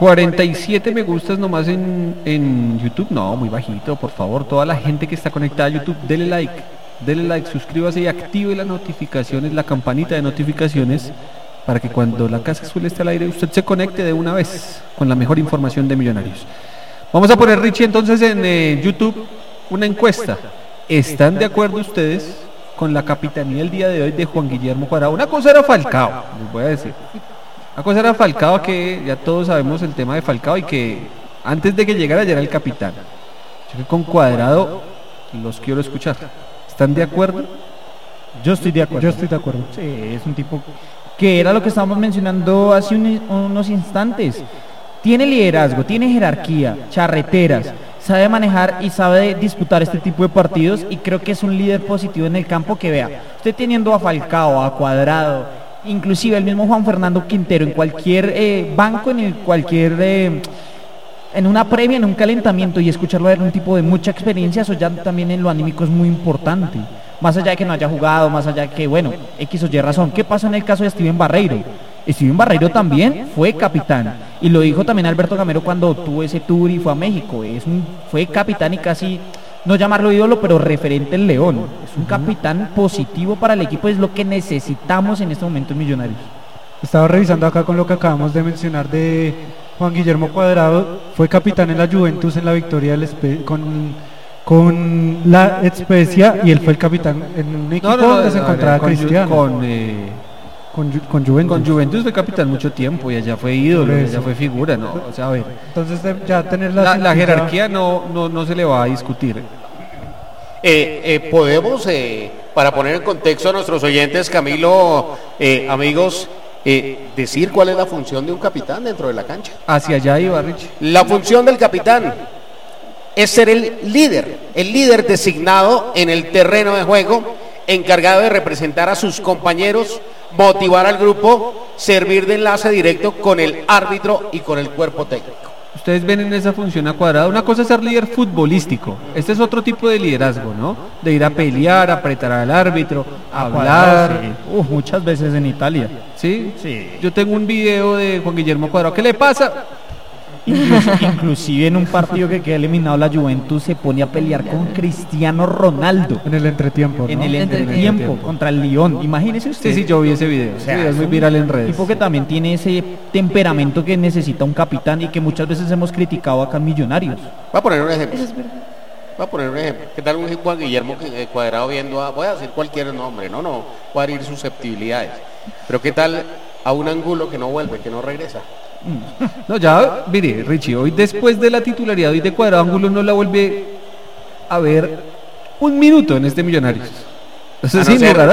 47 me gustas nomás en YouTube. No, muy bajito, por favor. Toda la gente que está conectada a YouTube, dele like, suscríbase y active las notificaciones, la campanita de notificaciones, para que cuando la Casa Azul esté al aire, usted se conecte de una vez con la mejor información de Millonarios. Vamos a poner, Richie, entonces en YouTube una encuesta. ¿Están de acuerdo ustedes con la capitanía el día de hoy de Juan Guillermo Cuadrado? Una cosa era Falcao, les voy a decir. Una cosa era Falcao, que ya todos sabemos el tema de Falcao, y que antes de que llegara ya era el capitán. Yo que con Cuadrado los quiero escuchar. ¿Están de acuerdo? Yo estoy de acuerdo. Sí, es un tipo que era lo que estábamos mencionando hace unos instantes. Tiene liderazgo, tiene jerarquía, charreteras, sabe manejar y sabe disputar este tipo de partidos, y creo que es un líder positivo en el campo. Que vea, usted teniendo a Falcao, a Cuadrado, inclusive el mismo Juan Fernando Quintero en cualquier banco, en una previa, en un calentamiento, y escucharlo a un tipo de mucha experiencia, eso ya también en lo anímico es muy importante. Más allá de que no haya jugado, más allá de que, bueno, X o Y razón. ¿Qué pasó en el caso de Steven Barreiro? Steven Barreiro también fue capitán, y lo dijo también Alberto Gamero cuando tuvo ese tour y fue a México. Fue capitán y casi, no llamarlo ídolo, pero referente en León. Es un capitán positivo para el equipo, es lo que necesitamos en este momento en Millonarios. Estaba revisando acá con lo que acabamos de mencionar de Juan Guillermo Cuadrado. Fue capitán en la Juventus en la victoria con la Spezia, y él fue el capitán en un equipo donde se encontraba Cristiano. Con Juventus. Con Juventus fue capitán mucho tiempo y allá fue ídolo, allá fue figura, ¿no? O sea, a ver. Entonces ya tener la jerarquía no se le va a discutir. Podemos, para poner en contexto a nuestros oyentes, Camilo, amigos, decir cuál es la función de un capitán dentro de la cancha. Hacia allá iba, Rich. La función del capitán es ser el líder designado en el terreno de juego, encargado de representar a sus compañeros, motivar al grupo, servir de enlace directo con el árbitro y con el cuerpo técnico. Ustedes ven en esa función a Cuadrado. Una cosa es ser líder futbolístico, este es otro tipo de liderazgo, ¿no? De ir a pelear, apretar al árbitro, hablar. Sí. Muchas veces en Italia. ¿Sí? Sí. Yo tengo un video de Juan Guillermo Cuadrado. ¿Qué le pasa? Inclusive en un partido que queda eliminado la Juventus, se pone a pelear con Cristiano Ronaldo en el entretiempo, ¿no? En el entretiempo contra el Lyon. Imagínese usted. Sí, yo vi ese video. O sea, es muy viral en redes. Tipo que también tiene ese temperamento que necesita un capitán y que muchas veces hemos criticado acá en Millonarios. Voy a poner un ejemplo. ¿Qué tal un Juan Guillermo Cuadrado viendo voy a decir cualquier nombre, no voy a herir susceptibilidades, pero qué tal a un Angulo que no vuelve, que no regresa? No, ya, mire, Richie, hoy después de la titularidad hoy de Cuadrado, Angulo no la vuelve a ver un minuto en este Millonarios. Eso es muy raro.